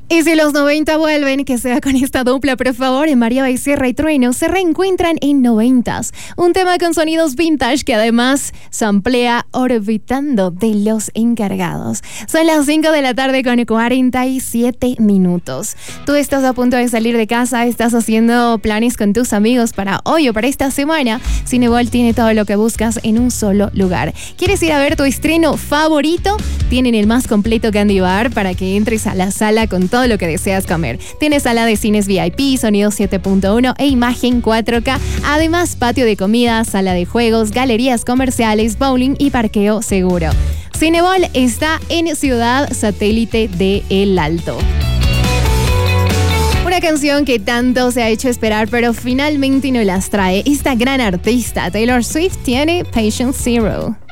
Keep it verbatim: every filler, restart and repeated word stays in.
Y si los noventa vuelven, que sea con esta dupla, por favor. María Becerra y Trueno se reencuentran en noventas. Un tema con sonidos vintage que además samplea Orbitando de Los Encargados. Son las cinco de la tarde con cuarenta y siete minutos. Tú estás a punto de salir de casa, estás haciendo planes con tus amigos para hoy o para esta semana. Cinebol tiene todo lo que buscas en un solo lugar. ¿Quieres ir a ver tu estreno favorito? Tienen el más completo Candy Bar para que entres a la sala con todo lo que deseas comer. Tiene sala de cines V I P, sonido siete punto uno e imagen cuatro K. Además, patio de comida, sala de juegos, galerías comerciales, bowling y parqueo seguro. Cinebol está en Ciudad Satélite de El Alto. Una canción que tanto se ha hecho esperar, pero finalmente nos las trae esta gran artista. Taylor Swift tiene Patient Zero.